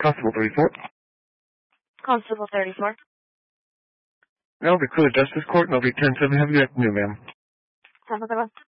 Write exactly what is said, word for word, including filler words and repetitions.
Constable thirty-four. Constable thirty-four. Now, the Cruise Justice Court, and I'll be ten seven. Have a good afternoon, ma'am. Have a good one.